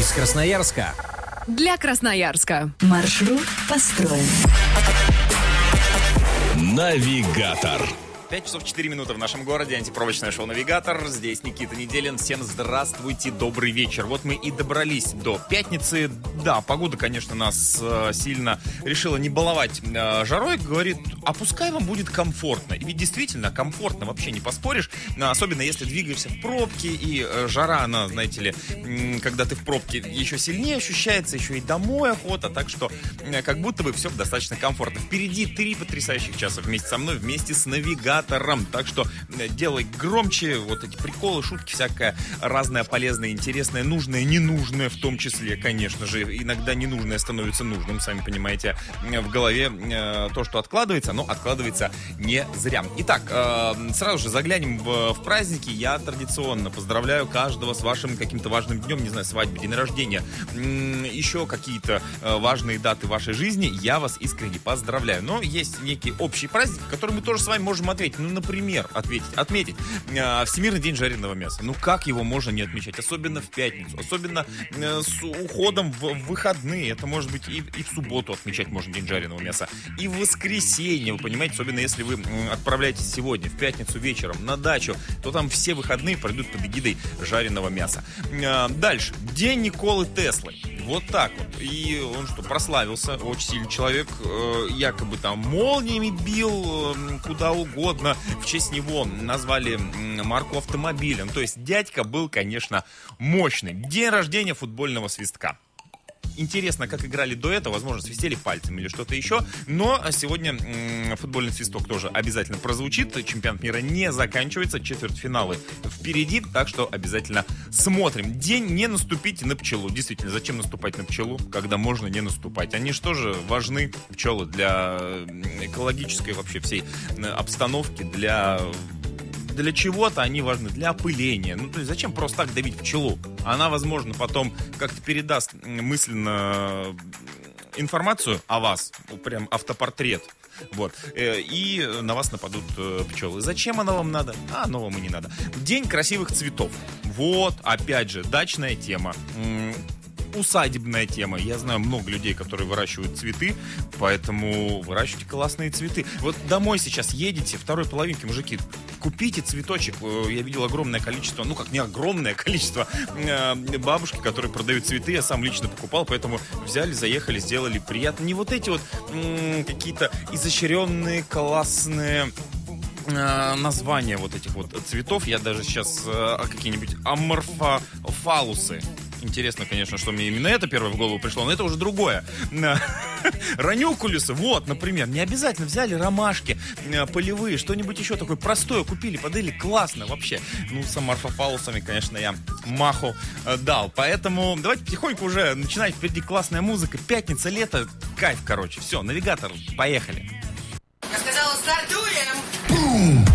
Из Красноярска. Для Красноярска. Маршрут построен. Навигатор. 5 часов 4 минуты в нашем городе. Антипробочное шоу «Навигатор». Здесь Никита Неделин. Всем здравствуйте, добрый вечер. Вот мы и добрались до пятницы. Да, погода, конечно, нас сильно решила не баловать жарой. Говорит, а пускай вам будет комфортно. И ведь действительно комфортно, вообще не поспоришь. Особенно если двигаешься в пробке. И жара, она, знаете ли, когда ты в пробке, еще сильнее ощущается. Еще и домой охота. Так что как будто бы все достаточно комфортно. Впереди 3 потрясающих часа вместе со мной, вместе с «Навигатором». Так что делай громче, вот эти приколы, шутки, всякое разное, полезное, интересное, нужное, ненужное в том числе, конечно же. Иногда ненужное становится нужным, сами понимаете, в голове то, что откладывается, но откладывается не зря. Итак, сразу же заглянем в праздники. Я традиционно поздравляю каждого с вашим каким-то важным днем, не знаю, свадьбы, день рождения, еще какие-то важные даты в вашей жизни. Я вас искренне поздравляю. Но есть некий общий праздник, который мы тоже с вами можем ответить. Ну, например, отметить Всемирный день жареного мяса. Ну, как его можно не отмечать? Особенно в пятницу, особенно с уходом в выходные. Это может быть и в субботу отмечать можно день жареного мяса. И в воскресенье, вы понимаете, особенно если вы отправляетесь сегодня, в пятницу вечером, на дачу, то там все выходные пройдут под эгидой жареного мяса. Дальше. День Николы Теслы. Вот так вот. И он что, прославился, очень сильный человек, якобы там молниями бил куда угодно. В честь него назвали марку автомобиля. То есть дядька был, конечно, мощный. День рождения футбольного свистка. Интересно, как играли до этого, возможно, свистели пальцем или что-то еще. Но сегодня футбольный свисток тоже обязательно прозвучит. Чемпионат мира не заканчивается, четвертьфиналы впереди, так что обязательно смотрим. День «Не наступите на пчелу». Действительно, зачем наступать на пчелу, когда можно не наступать? Они же тоже важны, пчелы, для экологической вообще всей обстановки, для чего-то они важны, для опыления. Ну, то есть зачем просто так давить пчелу? Она, возможно, потом как-то передаст мысленно информацию о вас, прям автопортрет. Вот. И на вас нападут пчелы. Зачем оно вам надо? А оно вам и не надо. День красивых цветов. Вот, опять же, дачная тема. Усадебная тема. Я знаю много людей, которые выращивают цветы, поэтому выращивайте классные цветы. Вот домой сейчас едете, второй половинки, мужики, купите цветочек. Я видел огромное количество, ну как не огромное количество бабушки, которые продают цветы. Я сам лично покупал, поэтому взяли, заехали, сделали приятно. Не вот эти вот какие-то изощренные, классные названия вот этих вот цветов. Я даже сейчас какие-нибудь аморфофалусы. Интересно, конечно, что мне именно это первое в голову пришло, но это уже другое. Ранюкулюсы, вот, например. Не обязательно взяли ромашки полевые, что-нибудь еще такое простое купили, подарили, классно вообще. Ну, с аморфофалусами, конечно, я маху дал. Поэтому давайте потихоньку уже начинать. Впереди классная музыка, пятница, лето, кайф, короче. Все, «Навигатор», поехали. Я сказала, стартуем! Бум!